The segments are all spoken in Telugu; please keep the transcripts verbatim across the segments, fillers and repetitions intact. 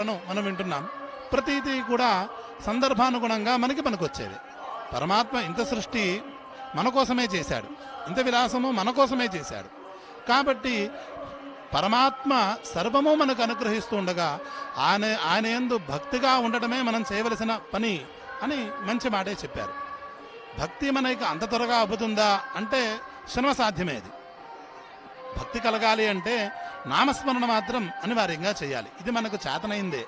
ఉదాహరణలను మనం వింటున్నాం. ప్రతీది కూడా సందర్భానుగుణంగా మనకి పనికొచ్చేది. పరమాత్మ ఇంత సృష్టి మన కోసమే చేశాడు, ఇంత విలాసము మన కోసమే చేశాడు. కాబట్టి పరమాత్మ సర్వము మనకు అనుగ్రహిస్తూ ఉండగా ఆయన ఆయన యందు భక్తిగా ఉండటమే మనం చేయవలసిన పని అని మంచి మాటే చెప్పారు. భక్తి మనకి అంత త్వరగా అబ్బుతుందా అంటే శ్రమ సాధ్యమేది. భక్తి కలగాలి అంటే నామస్మరణ మాత్రం అనివార్యంగా చేయాలి. ఇది మనకు చేతనైందే.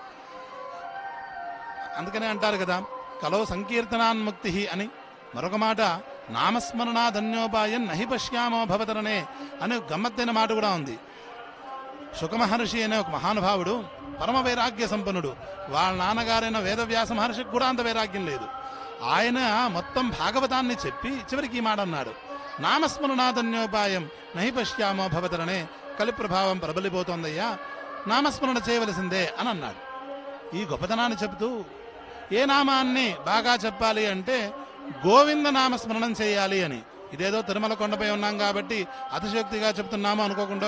అందుకనే అంటారు కదా, కలో సంకీర్తనాన్ముక్తి అని. మరొక మాట, నామస్మరణాధన్యోపాయం నహి పశ్యామో భవతరణే అనే గమ్మత్తైన మాట కూడా ఉంది. శుకమహర్షి అనే ఒక మహానుభావుడు, పరమ వైరాగ్య సంపన్నుడు. వాళ్ళ నాన్నగారైన వేదవ్యాస మహర్షికి కూడా అంత వైరాగ్యం లేదు. ఆయన మొత్తం భాగవతాన్ని చెప్పి చివరికి ఈ మాట అన్నాడు, నామస్మరణాధన్యోపాయం నహి పశ్యామో భవతరణే. కలి ప్రభావం ప్రబలిపోతోందయ్యా, నామస్మరణ చేయవలసిందే అని అన్నాడు. ఈ గొప్పతనాన్ని చెబుతూ ఏ నామాన్ని బాగా చెప్పాలి అంటే గోవింద నామస్మరణం చేయాలి అని. ఇదేదో తిరుమల కొండపై ఉన్నాం కాబట్టి అతిశయోక్తిగా చెప్తున్నాము అనుకోకుండా,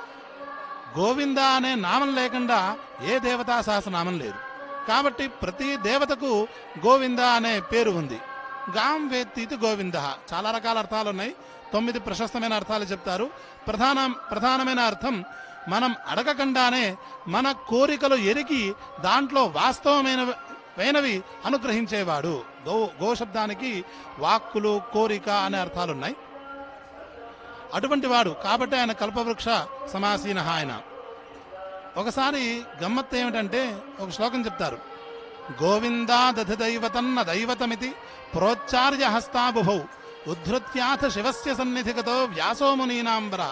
గోవింద అనే నామం లేకుండా ఏ దేవతా సహస్రనామం లేదు. కాబట్టి ప్రతి దేవతకు గోవింద అనే పేరు ఉంది. గాం వేత్తి గోవింద. చాలా రకాల అర్థాలు ఉన్నాయి. తొమ్మిది ప్రశస్తమైన అర్థాలు చెప్తారు. ప్రధాన ప్రధానమైన అర్థం, మనం అడగకుండానే మన కోరికలు ఎరిగి దాంట్లో వాస్తవమైన వైనవి అనుగ్రహించేవాడు. గో గోశబ్దానికి వాక్కులు, కోరిక అనే అర్థాలున్నాయి. అటువంటి వాడు కాబట్టి ఆయన కల్పవృక్ష సమాసీన. ఆయన ఒకసారి గమ్మత్తు ఏమిటంటే ఒక శ్లోకం చెప్తారు, గోవిందా దధి దైవతన్న దైవతమితి ప్రోచ్చార్య హస్తాబుభౌ ఉద్ధృత్యాథ శివస్య సన్నిధిగతో వ్యాసో మునీనాంబర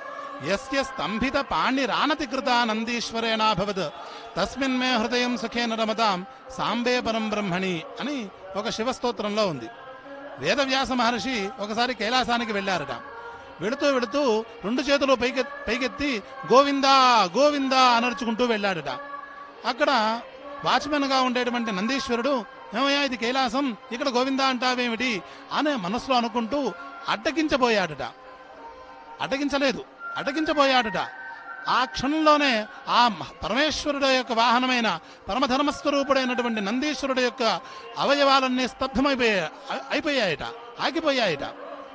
యస్య స్తంభిత పాణిరానతి కృత నందీశ్వరేణాభవద్ తస్మిన్ మే హృదయం సుఖేన రమతాం సాంబే పరం బ్రహ్మణి అని ఒక శివస్తోత్రంలో ఉంది. వేదవ్యాస మహర్షి ఒకసారి కైలాసానికి వెళ్ళారట. వెళుతూ వెళుతూ రెండు చేతులు పైకె పైకెత్తి గోవిందా గోవిందా అనర్చుకుంటూ వెళ్ళాడట. అక్కడ వాచ్మెన్ గా ఉండేటువంటి నందీశ్వరుడు, ఏమయ్యా ఇది కైలాసం, ఇక్కడ గోవిందా అంటావేమిటి అనే మనసులో అనుకుంటూ అడ్డగించబోయాడట. అడ్డగించలేదు, అడ్డగించబోయాడట. ఆ క్షణంలోనే ఆ పరమేశ్వరుడు యొక్క వాహనమైన పరమధర్మస్వరూపుడైనటువంటి నందీశ్వరుడు యొక్క అవయవాలన్నీ స్తబ్ధమైపోయా అయిపోయాయట ఆగిపోయాయట.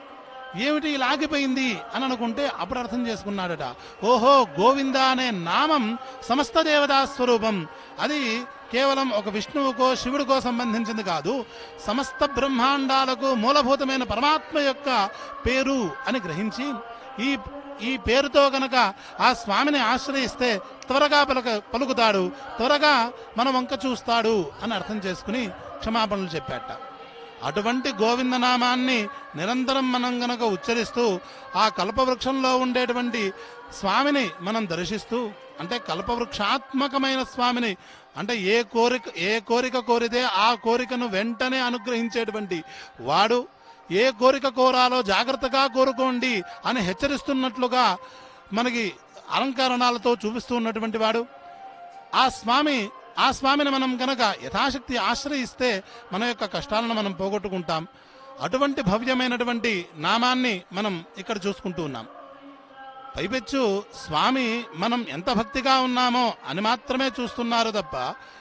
ఏమిటి ఇలా ఆగిపోయింది అని అనుకుంటే అప్పుడు అర్థం చేసుకున్నాడట, ఓహో గోవింద అనే నామం సమస్త దేవతా స్వరూపం. అది కేవలం ఒక విష్ణువుకో శివుడికో సంబంధించింది కాదు, సమస్త బ్రహ్మాండాలకు మూలభూతమైన పరమాత్మ యొక్క పేరు అని గ్రహించి ఈ ఈ పేరుతో గనక ఆ స్వామిని ఆశ్రయిస్తే త్వరగా పలుక పలుకుతాడు త్వరగా మన వంక చూస్తాడు అని అర్థం చేసుకుని క్షమాపణలు చెప్పాట. అటువంటి గోవిందనామాన్ని నిరంతరం మనం గనక ఉచ్చరిస్తూ ఆ కల్పవృక్షంలో ఉండేటువంటి స్వామిని మనం దర్శిస్తూ, అంటే కల్పవృక్షాత్మకమైన స్వామిని, అంటే ఏ కోరిక ఏ కోరిక కోరితే ఆ కోరికను వెంటనే అనుగ్రహించేటువంటి వాడు, ఏ కోరిక కోరాలో జాగ్రత్తగా కోరుకోండి అని హెచ్చరిస్తున్నట్లుగా మనకి అలంకరణాలతో చూపిస్తూ ఉన్నటువంటి వాడు ఆ స్వామి. ఆ స్వామిని మనం గనక యథాశక్తి ఆశ్రయిస్తే మన యొక్క కష్టాలను మనం పోగొట్టుకుంటాం. అటువంటి భవ్యమైనటువంటి నామాన్ని మనం ఇక్కడ చూసుకుంటూ ఉన్నాం. పైపెచ్చు స్వామి మనం ఎంత భక్తిగా ఉన్నామో అని మాత్రమే చూస్తున్నారు తప్ప,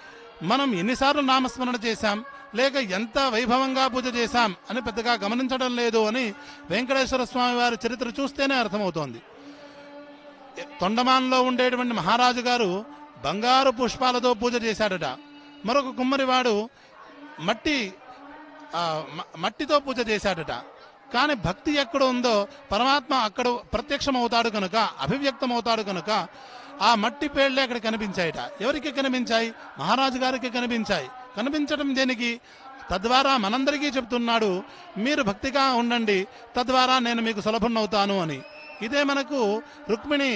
మనం ఎన్నిసార్లు నామస్మరణ చేశాం లేక ఎంత వైభవంగా పూజ చేశాం అని పెద్దగా గమనించడం లేదు అని వెంకటేశ్వర స్వామి వారి చరిత్ర చూస్తేనే అర్థమవుతోంది. తొండమాన్లో ఉండేటువంటి మహారాజు గారు బంగారు పుష్పాలతో పూజ చేశాడట. మరొక కుమ్మరివాడు మట్టి మట్టితో పూజ చేశాడట. కానీ భక్తి ఎక్కడ ఉందో పరమాత్మ అక్కడ ప్రత్యక్షం అవుతాడు కనుక, అభివ్యక్తం అవుతాడు కనుక ఆ మట్టి పేళ్లే అక్కడ కనిపించాయట. ఎవరికి కనిపించాయి? మహారాజు గారికి కనిపించాయి. కనిపించడం దేనికి? తద్వారా మనందరికీ చెప్తున్నాడు, మీరు భక్తిగా ఉండండి, తద్వారా నేను మీకు సులభున్నవుతాను అని. ఇదే మనకు రుక్మిణి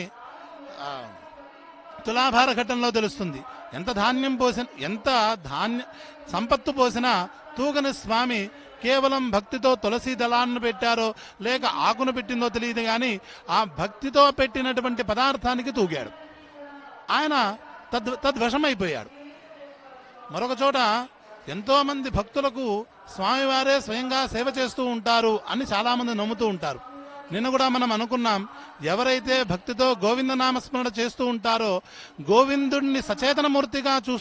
తులాభార ఘట్టంలో తెలుస్తుంది. ఎంత ధాన్యం పోసిన ఎంత ధాన్య సంపత్తు పోసినా తూగని స్వామి కేవలం భక్తితో తులసి దళాన్ని పెట్టారో లేక ఆకును పెట్టిందో తెలియదు కానీ ఆ భక్తితో పెట్టినటువంటి పదార్థానికి తూగాడు. ఆయన తద్ తద్వశమైపోయాడు. మరొక చోట ఎంతో మంది భక్తులకు స్వామివారే స్వయంగా సేవ చేస్తూ ఉంటారు అని చాలా మంది నమ్ముతూ ఉంటారు. నిన్న కూడా మనం అనుకున్నాం, ఎవరైతే భక్తితో గోవింద నామస్మరణ చేస్తూ ఉంటారో గోవిందుణ్ణి సచేతనమూర్తిగా చూస్తూ